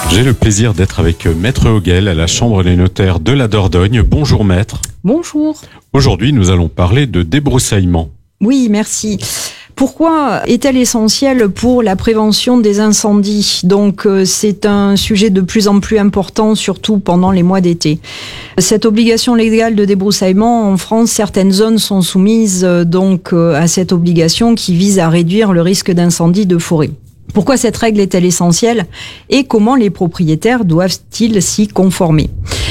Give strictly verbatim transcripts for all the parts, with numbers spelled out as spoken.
J'ai le plaisir d'être avec Maître Hoguel à la Chambre des notaires de la Dordogne. Bonjour Maître. Bonjour. Aujourd'hui, nous allons parler de débroussaillement. Oui, merci. Pourquoi est-elle essentielle pour la prévention des incendies ? Donc, euh, c'est un sujet de plus en plus important, surtout pendant les mois d'été. Cette obligation légale de débroussaillement, en France, certaines zones sont soumises euh, donc euh, à cette obligation qui vise à réduire le risque d'incendie de forêt. Pourquoi cette règle est-elle essentielle et comment les propriétaires doivent-ils s'y conformer ?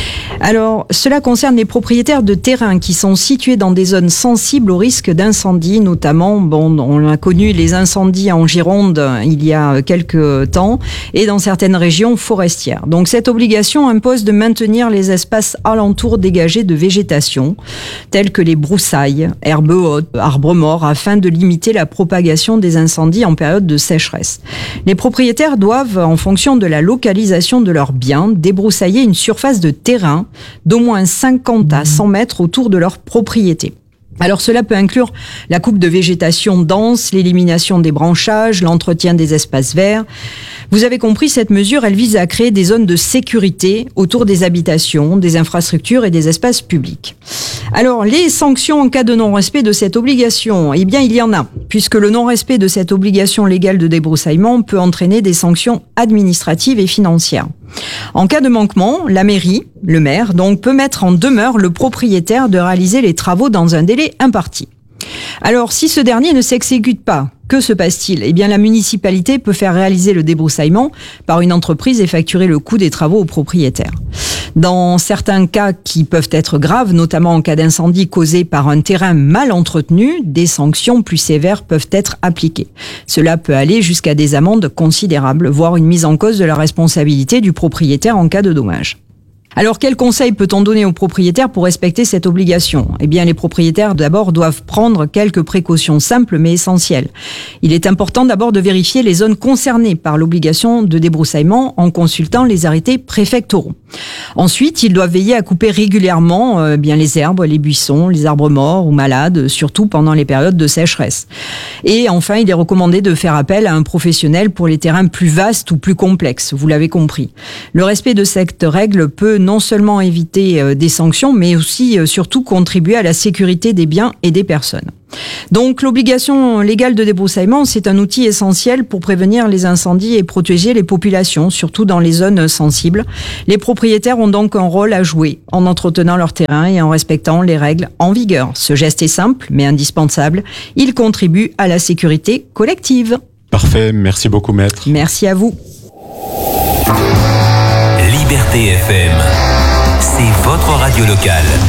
Alors, cela concerne les propriétaires de terrains qui sont situés dans des zones sensibles au risque d'incendie, notamment, bon, on a connu les incendies en Gironde il y a quelques temps et dans certaines régions forestières. Donc, cette obligation impose de maintenir les espaces alentours dégagés de végétation, tels que les broussailles, herbes hautes, arbres morts, afin de limiter la propagation des incendies en période de sécheresse. Les propriétaires doivent, en fonction de la localisation de leurs biens, débroussailler une surface de terrain d'au moins cinquante à cent mètres autour de leur propriété. Alors cela peut inclure la coupe de végétation dense, l'élimination des branchages, l'entretien des espaces verts. Vous avez compris, cette mesure, elle vise à créer des zones de sécurité autour des habitations, des infrastructures et des espaces publics. Alors, les sanctions en cas de non-respect de cette obligation, eh bien, il y en a, puisque le non-respect de cette obligation légale de débroussaillement peut entraîner des sanctions administratives et financières. En cas de manquement, la mairie, le maire, donc, peut mettre en demeure le propriétaire de réaliser les travaux dans un délai imparti. Alors, si ce dernier ne s'exécute pas, que se passe-t-il ? Eh bien, la municipalité peut faire réaliser le débroussaillement par une entreprise et facturer le coût des travaux au propriétaire. Dans certains cas qui peuvent être graves, notamment en cas d'incendie causé par un terrain mal entretenu, des sanctions plus sévères peuvent être appliquées. Cela peut aller jusqu'à des amendes considérables, voire une mise en cause de la responsabilité du propriétaire en cas de dommage. Alors, quels conseils peut-on donner aux propriétaires pour respecter cette obligation ? Eh bien, les propriétaires, d'abord, doivent prendre quelques précautions simples mais essentielles. Il est important d'abord de vérifier les zones concernées par l'obligation de débroussaillement en consultant les arrêtés préfectoraux. Ensuite, ils doivent veiller à couper régulièrement euh, bien les herbes, les buissons, les arbres morts ou malades, surtout pendant les périodes de sécheresse. Et enfin, il est recommandé de faire appel à un professionnel pour les terrains plus vastes ou plus complexes, vous l'avez compris. Le respect de cette règle peut non seulement éviter euh, des sanctions, mais aussi euh, surtout contribuer à la sécurité des biens et des personnes. Donc l'obligation légale de débroussaillement, c'est un outil essentiel pour prévenir les incendies et protéger les populations, surtout dans les zones sensibles. Les propriétaires ont donc un rôle à jouer en entretenant leur terrain et en respectant les règles en vigueur. Ce geste est simple, mais indispensable. Il contribue à la sécurité collective. Parfait, merci beaucoup Maître. Merci à vous. Liberté F M, c'est votre radio locale.